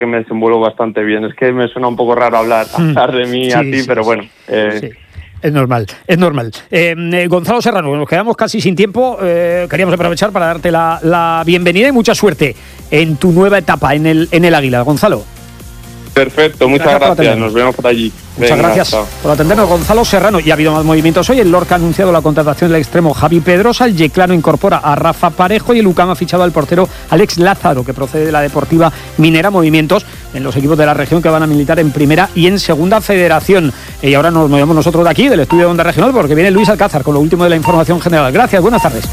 que me desenvuelvo bastante bien. Es que me suena un poco raro hablar de mí a ti, pero bueno. Sí. Es normal. Gonzalo Serrano, nos quedamos casi sin tiempo. Queríamos aprovechar para darte la bienvenida y mucha suerte en tu nueva etapa en el Águila, Gonzalo. Perfecto, muchas gracias. Nos vemos por allí. Muchas gracias por atendernos, Gonzalo Serrano. Y ha habido más movimientos hoy. El Lorca ha anunciado la contratación del extremo Javi Pedrosa. El Yeclano incorpora a Rafa Parejo y el UCAM ha fichado al portero Alex Lázaro, que procede de la Deportiva Minera. Movimientos en los equipos de la región que van a militar en primera y en segunda federación. Y ahora nos movemos nosotros de aquí, del estudio de Onda Regional, porque viene Luis Alcázar con lo último de la información general. Gracias, buenas tardes.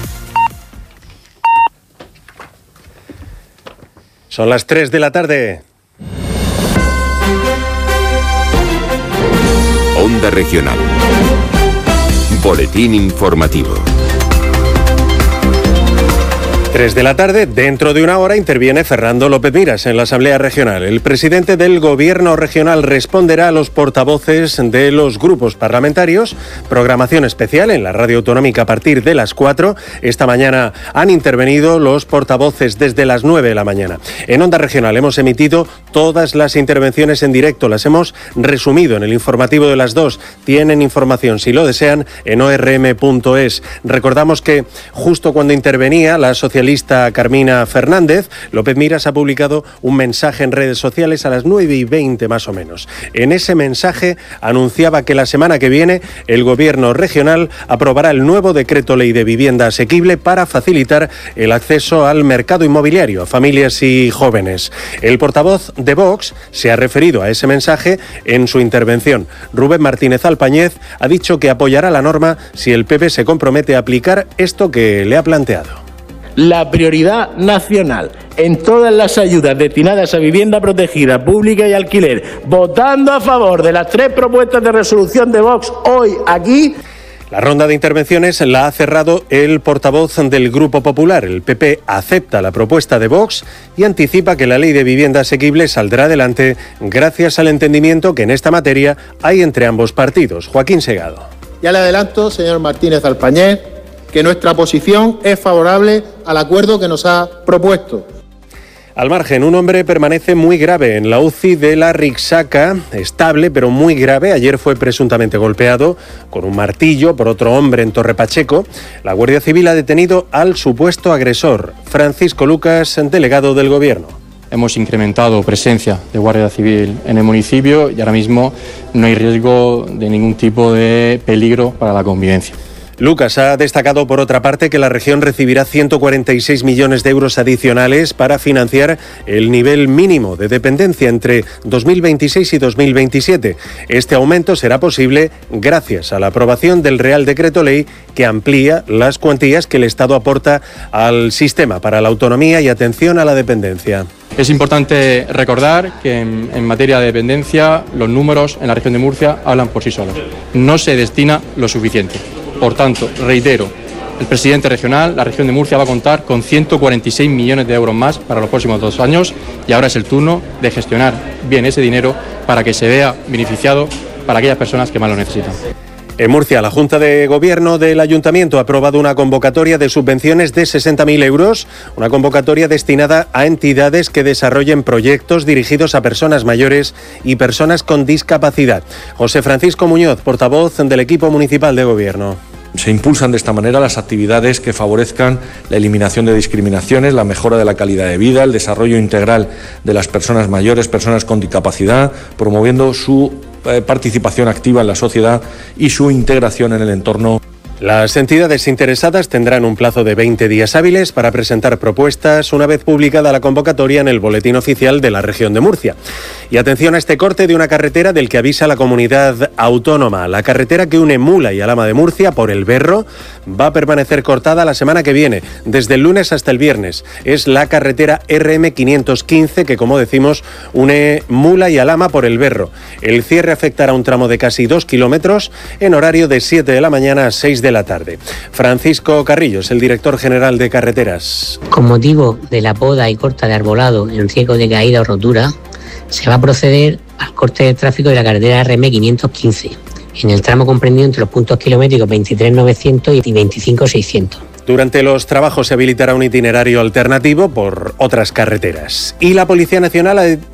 Son las 3 de la tarde. Onda Regional. Boletín informativo. 3 de la tarde, dentro de una hora interviene Fernando López Miras en la Asamblea Regional. El presidente del Gobierno regional responderá a los portavoces de los grupos parlamentarios. Programación especial en la radio autonómica a partir de las 4. Esta mañana han intervenido los portavoces desde las 9 de la mañana. En Onda Regional hemos emitido todas las intervenciones en directo. Las hemos resumido en el informativo de las 2. Tienen información, si lo desean, en orm.es. Recordamos que justo cuando intervenía la socialista Carmina Fernández, López Miras ha publicado un mensaje en redes sociales a las 9:20 más o menos. En ese mensaje anunciaba que la semana que viene el Gobierno regional aprobará el nuevo decreto ley de vivienda asequible para facilitar el acceso al mercado inmobiliario a familias y jóvenes. El portavoz de Vox se ha referido a ese mensaje en su intervención. Rubén Martínez Alpañez ha dicho que apoyará la norma si el PP se compromete a aplicar esto que le ha planteado. La prioridad nacional en todas las ayudas destinadas a vivienda protegida, pública y alquiler, votando a favor de las 3 propuestas de resolución de Vox hoy aquí. La ronda de intervenciones la ha cerrado el portavoz del Grupo Popular. El PP acepta la propuesta de Vox y anticipa que la ley de vivienda asequible saldrá adelante gracias al entendimiento que en esta materia hay entre ambos partidos. Joaquín Segado. Ya le adelanto, señor Martínez Alpañez, que nuestra posición es favorable al acuerdo que nos ha propuesto. Al margen, un hombre permanece muy grave en la UCI de la Rixaca, estable pero muy grave. Ayer fue presuntamente golpeado con un martillo por otro hombre en Torre Pacheco. La Guardia Civil ha detenido al supuesto agresor. Francisco Lucas, delegado del Gobierno. Hemos incrementado presencia de Guardia Civil en el municipio y ahora mismo no hay riesgo de ningún tipo de peligro para la convivencia. Lucas ha destacado, por otra parte, que la región recibirá 146 millones de euros adicionales para financiar el nivel mínimo de dependencia entre 2026 y 2027. Este aumento será posible gracias a la aprobación del Real Decreto Ley que amplía las cuantías que el Estado aporta al sistema para la autonomía y atención a la dependencia. Es importante recordar que en materia de dependencia los números en la región de Murcia hablan por sí solos. No se destina lo suficiente. Por tanto, reitero, el presidente regional, la región de Murcia, va a contar con 146 millones de euros más para los próximos 2 años y ahora es el turno de gestionar bien ese dinero para que se vea beneficiado para aquellas personas que más lo necesitan. En Murcia, la Junta de Gobierno del Ayuntamiento ha aprobado una convocatoria de subvenciones de 60.000 euros, una convocatoria destinada a entidades que desarrollen proyectos dirigidos a personas mayores y personas con discapacidad. José Francisco Muñoz, portavoz del equipo municipal de Gobierno. Se impulsan de esta manera las actividades que favorezcan la eliminación de discriminaciones, la mejora de la calidad de vida, el desarrollo integral de las personas mayores, personas con discapacidad, promoviendo su participación activa en la sociedad y su integración en el entorno. Las entidades interesadas tendrán un plazo de 20 días hábiles para presentar propuestas una vez publicada la convocatoria en el Boletín Oficial de la Región de Murcia. Y atención a este corte de una carretera del que avisa la comunidad autónoma. La carretera que une Mula y Alhama de Murcia por el Berro va a permanecer cortada la semana que viene, desde el lunes hasta el viernes. Es la carretera RM515 que, como decimos, une Mula y Alhama por el Berro. El cierre afectará un tramo de casi 2 kilómetros en horario de 7 de la mañana a 6 de la tarde. Francisco Carrillo es el director general de Carreteras. Con motivo de la poda y corta de arbolado en riesgo de caída o rotura, se va a proceder al corte de tráfico de la carretera RM515, en el tramo comprendido entre los puntos kilométricos 23.900 y 25.600. Durante los trabajos se habilitará un itinerario alternativo por otras carreteras. Y la Policía Nacional ha